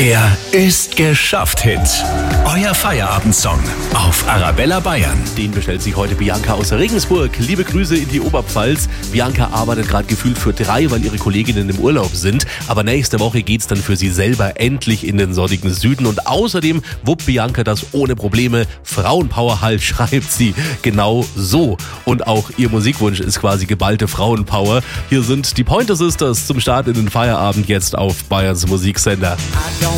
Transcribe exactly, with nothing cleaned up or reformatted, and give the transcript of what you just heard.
Er ist geschafft Hit. Euer Feierabendsong auf Arabella Bayern. Den bestellt sich heute Bianca aus Regensburg. Liebe Grüße in die Oberpfalz. Bianca arbeitet gerade gefühlt für drei, weil ihre Kolleginnen im Urlaub sind. Aber nächste Woche geht's dann für sie selber endlich in den sonnigen Süden. Und außerdem wuppt Bianca das ohne Probleme. Frauenpower halt, schreibt sie. Genau so. Und auch ihr Musikwunsch ist quasi geballte Frauenpower. Hier sind die Pointer Sisters zum Start in den Feierabend jetzt auf Bayerns Musiksender. I don't